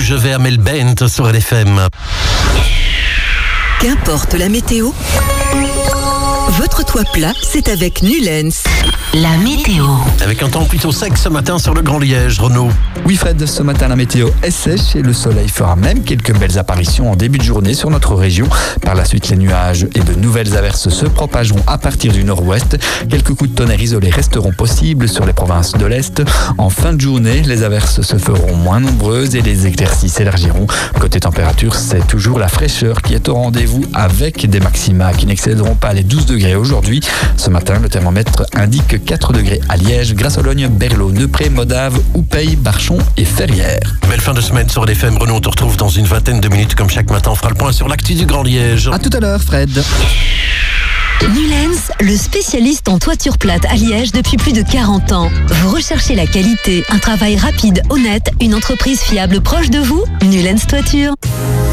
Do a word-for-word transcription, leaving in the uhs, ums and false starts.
Je vais à Melbent sur L F M. Qu'importe la météo, votre toit plat, c'est avec Nulens. La météo. Avec un temps plutôt sec ce matin sur le Grand Liège, Renaud. Oui Fred, ce matin la météo est sèche et le soleil fera même quelques belles apparitions en début de journée sur notre région. Par la suite, les nuages et de nouvelles averses se propageront à partir du nord-ouest. Quelques coups de tonnerre isolés resteront possibles sur les provinces de l'Est. En fin de journée, les averses se feront moins nombreuses et les éclaircies s'élargiront. Côté température, c'est toujours la fraîcheur qui est au rendez-vous avec des maxima qui n'excéderont pas les douze degrés aujourd'hui. Ce matin, le thermomètre indique quatre degrés à Liège, Grasse-Ologne, Berlot, Neupré, Modave, Houpeil, Barchon et Ferrières. Belle fin de semaine sur L F M. Renaud, on te retrouve dans une vingtaine de minutes comme chaque matin. On fera le point sur l'actu du Grand Liège. À tout à l'heure Fred. Nulens, le spécialiste en toiture plate à Liège depuis plus de quarante ans. Vous recherchez la qualité, un travail rapide, honnête, une entreprise fiable proche de vous? Nulens Toiture.